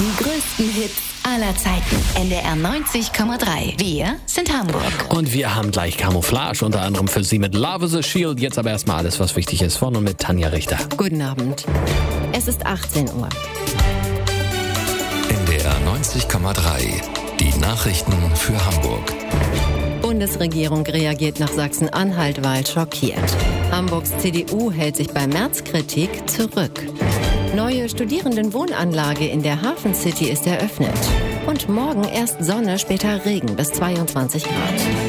Die größten Hits aller Zeiten. NDR 90,3. Wir sind Hamburg. Und wir haben gleich Camouflage, unter anderem für Sie mit Love is a Shield. Jetzt aber erstmal alles, was wichtig ist, von und mit Tanja Richter. Guten Abend. Es ist 18 Uhr. NDR 90,3. Die Nachrichten für Hamburg. Bundesregierung reagiert nach Sachsen-Anhalt-Wahl schockiert. Hamburgs CDU hält sich bei Merz-Kritik zurück. Neue Studierendenwohnanlage in der Hafen City ist eröffnet. Und morgen erst Sonne, später Regen bis 22 Grad.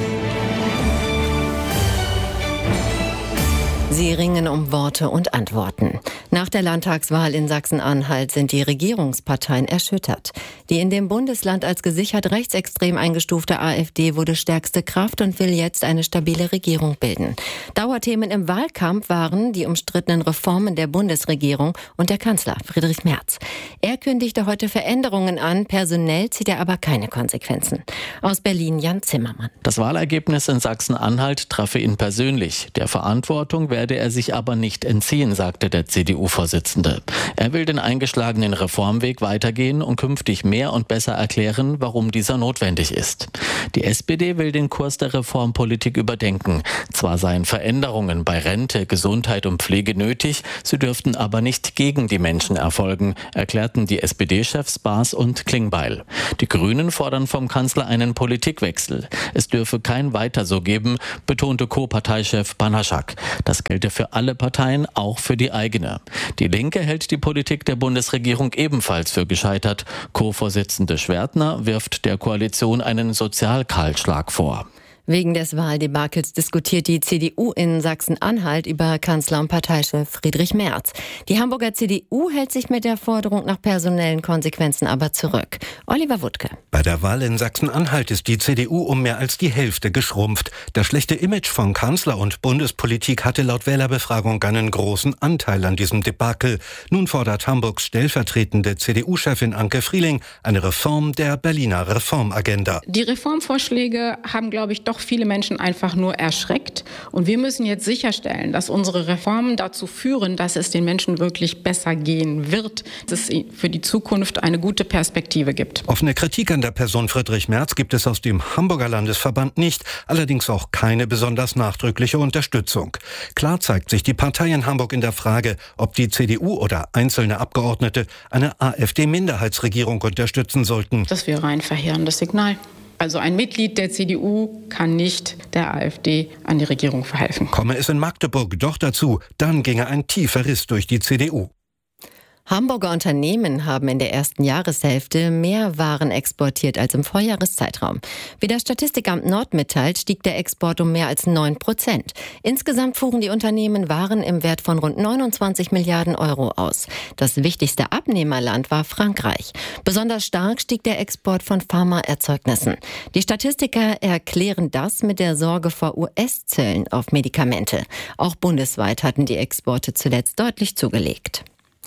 Sie ringen um Worte und Antworten. Nach der Landtagswahl in Sachsen-Anhalt sind die Regierungsparteien erschüttert. Die in dem Bundesland als gesichert rechtsextrem eingestufte AfD wurde stärkste Kraft und will jetzt eine stabile Regierung bilden. Dauerthemen im Wahlkampf waren die umstrittenen Reformen der Bundesregierung und der Kanzler Friedrich Merz. Er kündigte heute Veränderungen an, personell zieht er aber keine Konsequenzen. Aus Berlin Jan Zimmermann. Das Wahlergebnis in Sachsen-Anhalt treffe ihn persönlich. Der Verantwortung werde er sich aber nicht entziehen, sagte der CDU-Vorsitzende. Er will den eingeschlagenen Reformweg weitergehen und künftig mehr und besser erklären, warum dieser notwendig ist. Die SPD will den Kurs der Reformpolitik überdenken. Zwar seien Veränderungen bei Rente, Gesundheit und Pflege nötig, sie dürften aber nicht gegen die Menschen erfolgen, erklärten die SPD-Chefs Baas und Klingbeil. Die Grünen fordern vom Kanzler einen Politikwechsel. Es dürfe kein Weiter so geben, betonte Co-Parteichef Banaschak. Das gelte für alle Parteien, auch für die eigene. Die Linke hält die Politik der Bundesregierung ebenfalls für gescheitert. Co-Vorsitzende Schwertner wirft der Koalition einen Sozialkahlschlag vor. Wegen des Wahldebakels diskutiert die CDU in Sachsen-Anhalt über Kanzler und Parteichef Friedrich Merz. Die Hamburger CDU hält sich mit der Forderung nach personellen Konsequenzen aber zurück. Oliver Wuttke. Bei der Wahl in Sachsen-Anhalt ist die CDU um mehr als die Hälfte geschrumpft. Das schlechte Image von Kanzler und Bundespolitik hatte laut Wählerbefragung einen großen Anteil an diesem Debakel. Nun fordert Hamburgs stellvertretende CDU-Chefin Anke Frieling eine Reform der Berliner Reformagenda. Die Reformvorschläge haben, glaube ich, doch viele Menschen einfach nur erschreckt. Und wir müssen jetzt sicherstellen, dass unsere Reformen dazu führen, dass es den Menschen wirklich besser gehen wird, dass es für die Zukunft eine gute Perspektive gibt. Offene Kritik an der Person Friedrich Merz gibt es aus dem Hamburger Landesverband nicht, allerdings auch keine besonders nachdrückliche Unterstützung. Klar zeigt sich die Partei in Hamburg in der Frage, ob die CDU oder einzelne Abgeordnete eine AfD-Minderheitsregierung unterstützen sollten. Das wäre ein verheerendes Signal. Also ein Mitglied der CDU kann nicht der AfD an die Regierung verhelfen. Komme es in Magdeburg doch dazu, dann ginge ein tiefer Riss durch die CDU. Hamburger Unternehmen haben in der ersten Jahreshälfte mehr Waren exportiert als im Vorjahreszeitraum. Wie das Statistikamt Nord mitteilt, stieg der Export um mehr als 9%. Insgesamt fuhren die Unternehmen Waren im Wert von rund 29 Milliarden Euro aus. Das wichtigste Abnehmerland war Frankreich. Besonders stark stieg der Export von Pharmaerzeugnissen. Die Statistiker erklären das mit der Sorge vor US-Zöllen auf Medikamente. Auch bundesweit hatten die Exporte zuletzt deutlich zugelegt.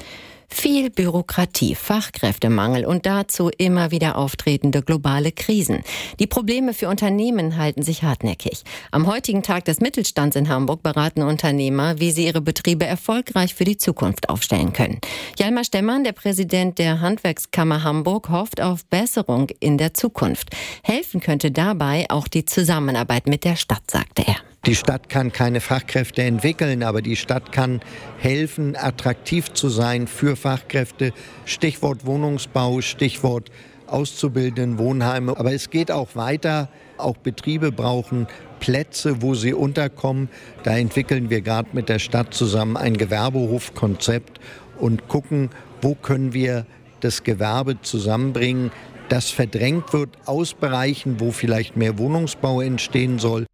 Viel Bürokratie, Fachkräftemangel und dazu immer wieder auftretende globale Krisen. Die Probleme für Unternehmen halten sich hartnäckig. Am heutigen Tag des Mittelstands in Hamburg beraten Unternehmer, wie sie ihre Betriebe erfolgreich für die Zukunft aufstellen können. Hjalmar Stemmann, der Präsident der Handwerkskammer Hamburg, hofft auf Besserung in der Zukunft. Helfen könnte dabei auch die Zusammenarbeit mit der Stadt, sagte er. Die Stadt kann keine Fachkräfte entwickeln, aber die Stadt kann helfen, attraktiv zu sein für Fachkräfte. Stichwort Wohnungsbau, Stichwort auszubildenden Wohnheime. Aber es geht auch weiter. Auch Betriebe brauchen Plätze, wo sie unterkommen. Da entwickeln wir gerade mit der Stadt zusammen ein Gewerbehofkonzept und gucken, wo können wir das Gewerbe zusammenbringen, das verdrängt wird aus Bereichen, wo vielleicht mehr Wohnungsbau entstehen soll.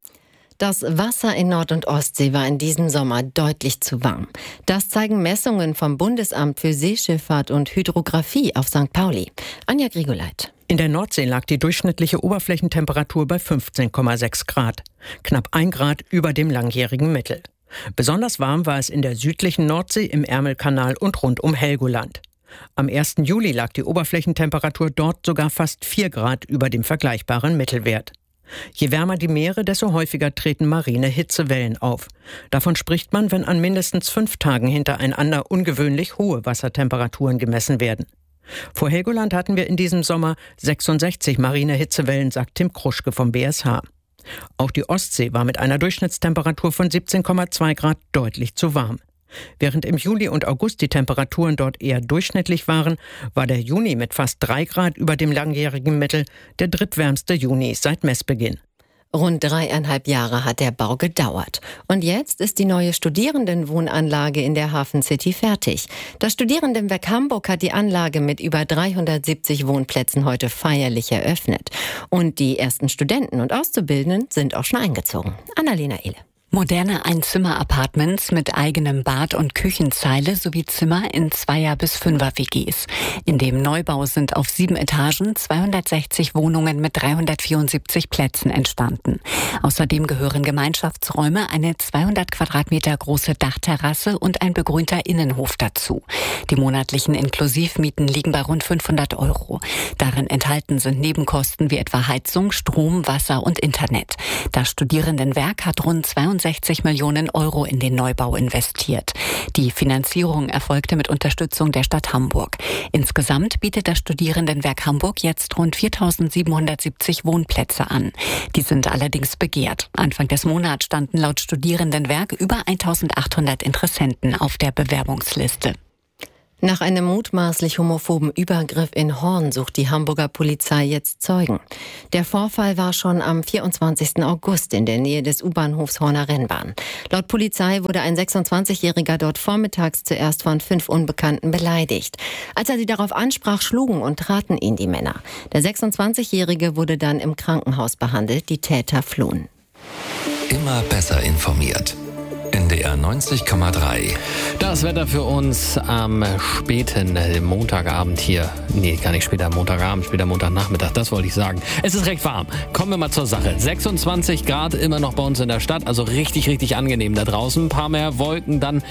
Das Wasser in Nord- und Ostsee war in diesem Sommer deutlich zu warm. Das zeigen Messungen vom Bundesamt für Seeschifffahrt und Hydrographie auf St. Pauli. Anja Grigoleit. In der Nordsee lag die durchschnittliche Oberflächentemperatur bei 15,6 Grad. Knapp 1 Grad über dem langjährigen Mittel. Besonders warm war es in der südlichen Nordsee, im Ärmelkanal und rund um Helgoland. Am 1. Juli lag die Oberflächentemperatur dort sogar fast 4 Grad über dem vergleichbaren Mittelwert. Je wärmer die Meere, desto häufiger treten marine Hitzewellen auf. Davon spricht man, wenn an mindestens 5 Tagen hintereinander ungewöhnlich hohe Wassertemperaturen gemessen werden. Vor Helgoland hatten wir in diesem Sommer 66 marine Hitzewellen, sagt Tim Kruschke vom BSH. Auch die Ostsee war mit einer Durchschnittstemperatur von 17,2 Grad deutlich zu warm. Während im Juli und August die Temperaturen dort eher durchschnittlich waren, war der Juni mit fast 3 Grad über dem langjährigen Mittel der drittwärmste Juni seit Messbeginn. Rund 3,5 Jahre hat der Bau gedauert. Und jetzt ist die neue Studierendenwohnanlage in der Hafen City fertig. Das Studierendenwerk Hamburg hat die Anlage mit über 370 Wohnplätzen heute feierlich eröffnet. Und die ersten Studenten und Auszubildenden sind auch schon eingezogen. Annalena Ehle. Moderne Einzimmer-Apartments mit eigenem Bad und Küchenzeile sowie Zimmer in 2er- bis 5er-WGs. In dem Neubau sind auf 7 Etagen 260 Wohnungen mit 374 Plätzen entstanden. Außerdem gehören Gemeinschaftsräume, eine 200 Quadratmeter große Dachterrasse und ein begrünter Innenhof dazu. Die monatlichen Inklusivmieten liegen bei rund 500 €. Darin enthalten sind Nebenkosten wie etwa Heizung, Strom, Wasser und Internet. Das Studierendenwerk hat rund 62 Millionen € in den Neubau investiert. Die Finanzierung erfolgte mit Unterstützung der Stadt Hamburg. Insgesamt bietet das Studierendenwerk Hamburg jetzt rund 4.770 Wohnplätze an. Die sind allerdings begehrt. Anfang des Monats standen laut Studierendenwerk über 1.800 Interessenten auf der Bewerbungsliste. Nach einem mutmaßlich homophoben Übergriff in Horn sucht die Hamburger Polizei jetzt Zeugen. Der Vorfall war schon am 24. August in der Nähe des U-Bahnhofs Horner Rennbahn. Laut Polizei wurde ein 26-Jähriger dort vormittags zuerst von 5 Unbekannten beleidigt. Als er sie darauf ansprach, schlugen und traten ihn die Männer. Der 26-Jährige wurde dann im Krankenhaus behandelt, die Täter flohen. Immer besser informiert. NDR 90,3. Das Wetter für uns am späten Montagabend hier. Nee, gar nicht später Montagabend, später Montagnachmittag, das wollte ich sagen. Es ist recht warm. Kommen wir mal zur Sache. 26 Grad immer noch bei uns in der Stadt, also richtig, richtig angenehm da draußen. Ein paar mehr Wolken dann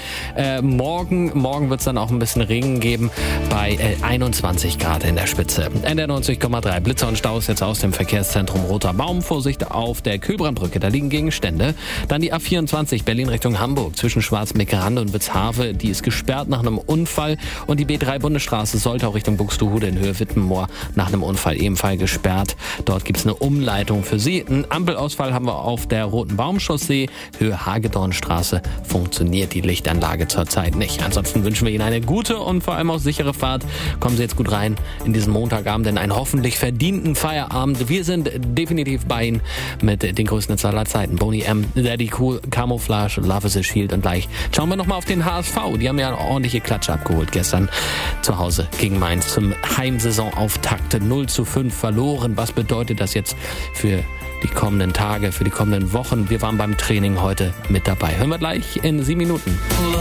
morgen wird es dann auch ein bisschen Regen geben bei 21 Grad in der Spitze. NDR 90,3. Blitzer und Staus jetzt aus dem Verkehrszentrum Roter Baum. Vorsicht auf der Kühlbrandbrücke, da liegen Gegenstände. Dann die A24 Berlin Richtung Hamburg zwischen Schwarzmeckerande und Witzhafe. Die ist gesperrt nach einem Unfall. Und die B3 Bundesstraße sollte auch Richtung Buxtehude in Höhe Wittenmoor nach einem Unfall ebenfalls gesperrt. Dort gibt es eine Umleitung für Sie. Einen Ampelausfall haben wir auf der Roten Baumchaussee. Höhe Hagedornstraße funktioniert die Lichtanlage zurzeit nicht. Ansonsten wünschen wir Ihnen eine gute und vor allem auch sichere Fahrt. Kommen Sie jetzt gut rein in diesen Montagabend, in einen hoffentlich verdienten Feierabend. Wir sind definitiv bei Ihnen mit den größten Hits aller Zeiten. Boney M, Daddy Cool, Camouflage, Love is a Shield und gleich schauen wir nochmal auf den HSV. Die haben ja eine ordentliche Klatsche abgeholt gestern zu Hause gegen Mainz zum Heimsaisonauftakt 0:5 verloren. Was bedeutet das jetzt für die kommenden Tage, für die kommenden Wochen? Wir waren beim Training heute mit dabei. Hören wir gleich in 7 Minuten.